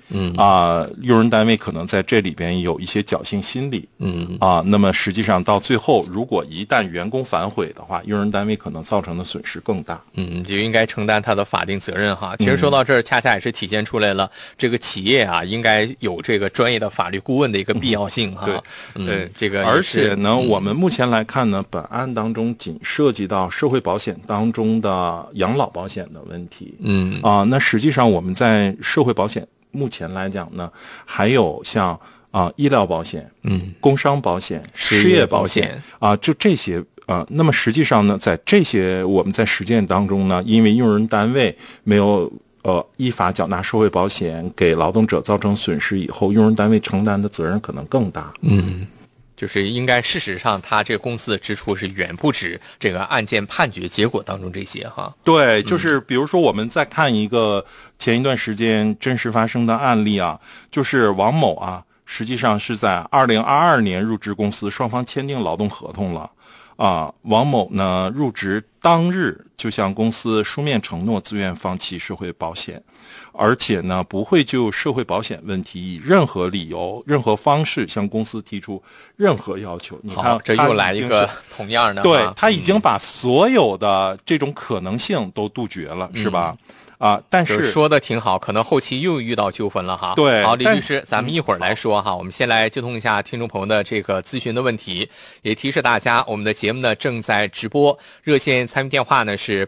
用人单位可能在这里边有一些侥幸心理，那么实际上到最后，如果一旦员工反悔的话，用人单位可能造成的损失更大。 就应该承担他的法定责任哈。其实说到这儿，恰恰也是体现出来了这个企业啊，应该有这个专业的法律顾问的一个必要性哈。 对， 这个而且呢，我们目前来看呢，本案当中仅涉及到社会保险当中的养老保险的问题。那实际上我们在社会保险目前来讲呢，还有像医疗保险、工伤保险、失业保险就这些那么实际上呢，在这些我们在实践当中呢，因为用人单位没有依法缴纳社会保险，给劳动者造成损失以后，用人单位承担的责任可能更大。 就是应该事实上他这个公司的支出是远不止这个案件判决结果当中这些哈。 对，就是比如说我们再看一个前一段时间真实发生的案例就是王某实际上是在2022年入职公司，双方签订劳动合同了王某呢入职当日就向公司书面承诺自愿放弃社会保险，而且呢不会就社会保险问题以任何理由、任何方式向公司提出任何要求。你看， 这又来一个同样的， 对，他已经把所有的这种可能性都杜绝了，是吧？但是说的挺好，可能后期又遇到纠纷了哈。 对， 好，李律师，咱们一会儿来说哈。我们先来接通一下听众朋友的这个咨询的问题，也提示大家，我们的节目呢正在直播，热线参与电话呢是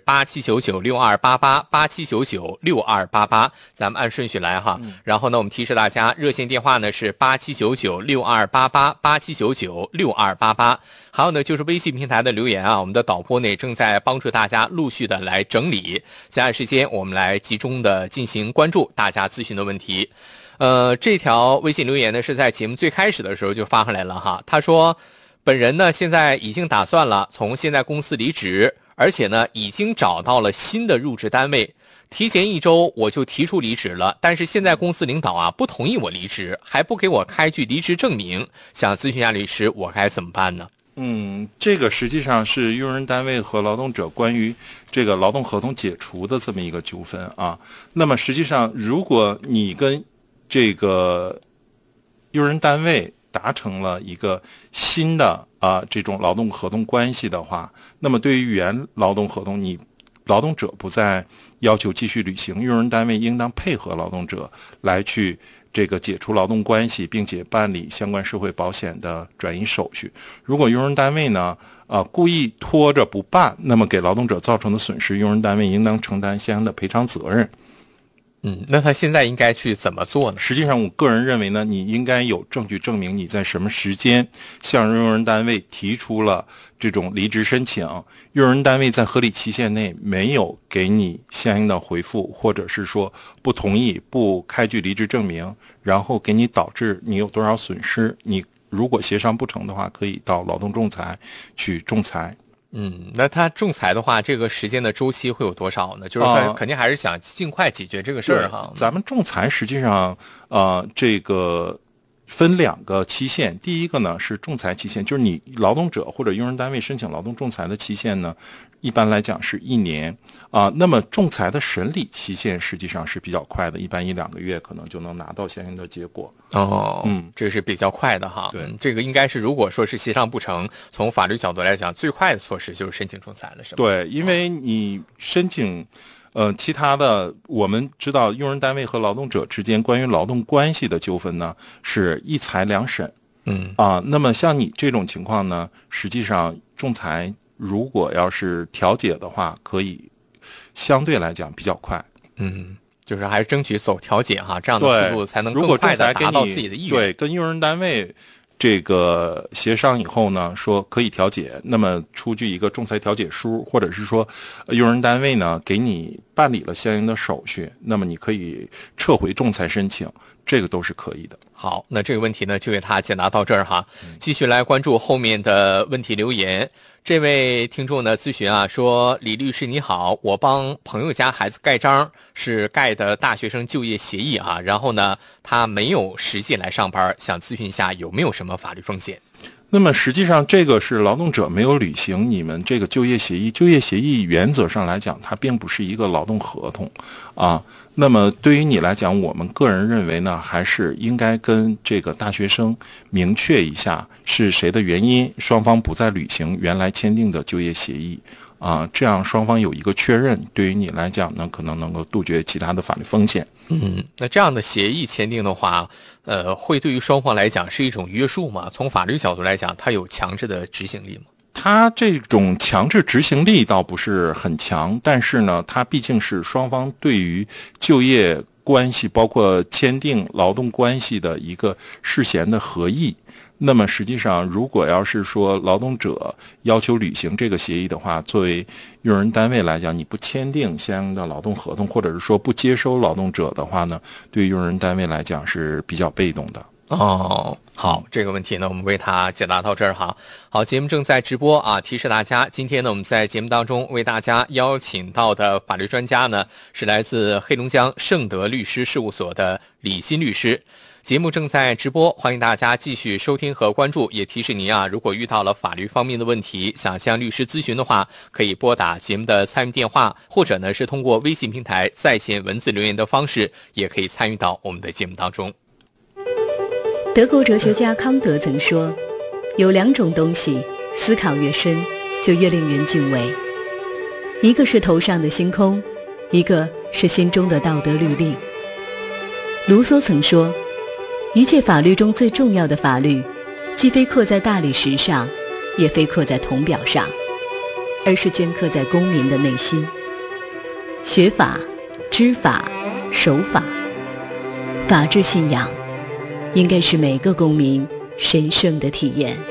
87996288，87996288，咱们按顺序来哈。然后呢，我们提示大家，热线电话呢是87996288，87996288。还有呢，就是微信平台的留言我们的导播呢正在帮助大家陆续的来整理。接下来时间，我们来集中的进行关注大家咨询的问题。这条微信留言呢是在节目最开始的时候就发上来了哈。他说，本人呢现在已经打算了从现在公司离职，而且呢已经找到了新的入职单位。提前1周我就提出离职了，但是现在公司领导不同意我离职，还不给我开具离职证明，想咨询一下律师，我该怎么办呢？ 这个实际上是用人单位和劳动者关于这个劳动合同解除的这么一个纠纷那么实际上，如果你跟这个用人单位达成了一个新的这种劳动合同关系的话，那么对于原劳动合同，你劳动者不再要求继续履行，用人单位应当配合劳动者来去这个解除劳动关系，并且办理相关社会保险的转移手续。如果用人单位呢故意拖着不办，那么给劳动者造成的损失，用人单位应当承担相应的赔偿责任。 那他现在应该去怎么做呢？ 实际上我个人认为呢，你应该有证据证明你在什么时间向用人单位提出了这种离职申请，用人单位在合理期限内没有给你相应的回复，或者是说不同意不开具离职证明，然后给你导致你有多少损失，你如果协商不成的话，可以到劳动仲裁去仲裁。 那他仲裁的话，这个时间的周期会有多少呢？就是他肯定还是想尽快解决这个事儿哈。 咱们仲裁实际上这个分2个期限，第一个呢是仲裁期限，就是你劳动者或者用人单位申请劳动仲裁的期限呢，一般来讲是1年那么仲裁的审理期限实际上是比较快的，一般1-2个月可能就能拿到相应的结果。 这个是比较快的哈。 对， 这个应该是如果说是协商不成，从法律角度来讲，最快的措施就是申请仲裁了，是吧？ 对，因为你申请其他的，我们知道用人单位和劳动者之间关于劳动关系的纠纷呢是一裁2审。那么像你这种情况呢，实际上仲裁如果要是调解的话，可以相对来讲比较快。 就是还是争取走调解哈，这样的速度才能更快的达到自己的意愿。 对，跟用人单位这个协商以后呢，说可以调解，那么出具一个仲裁调解书，或者是说用人单位呢给你办理了相应的手续，那么你可以撤回仲裁申请，这个都是可以的。 好，那这个问题呢就给他解答到这儿哈。继续来关注后面的问题留言。这位听众呢咨询说，李律师你好，我帮朋友家孩子盖章，是盖的大学生就业协议然后呢他没有实际来上班，想咨询一下有没有什么法律风险。 那么实际上这个是劳动者没有履行你们这个就业协议，就业协议原则上来讲它并不是一个劳动合同啊。那么对于你来讲，我们个人认为呢，还是应该跟这个大学生明确一下是谁的原因，双方不再履行原来签订的就业协议啊，这样双方有一个确认，对于你来讲呢，可能能够杜绝其他的法律风险。 那这样的协议签订的话，会对于双方来讲是一种约束吗？从法律角度来讲，它有强制的执行力吗？ 它这种强制执行力倒不是很强，但是呢，它毕竟是双方对于就业关系，包括签订劳动关系的一个事先的合意。那么实际上，如果要是说劳动者要求履行这个协议的话，作为用人单位来讲，你不签订相应的劳动合同，或者是说不接收劳动者的话呢，对于用人单位来讲是比较被动的。 好，这个问题呢，我们为他解答到这儿哈。好，节目正在直播啊，提示大家，今天呢，我们在节目当中为大家邀请到的法律专家呢，是来自黑龙江盛德律师事务所的李欣律师。节目正在直播，欢迎大家继续收听和关注。也提示您啊，如果遇到了法律方面的问题，想向律师咨询的话，可以拨打节目的参与电话，或者呢是通过微信平台在线文字留言的方式，也可以参与到我们的节目当中。 德国哲学家康德曾说，有2种东西，思考越深，就越令人敬畏。一个是头上的星空，一个是心中的道德律令。卢梭曾说，一切法律中最重要的法律，既非刻在大理石上，也非刻在铜表上，而是镌刻在公民的内心。学法、知法、守法，法治信仰应该是每个公民神圣的体验。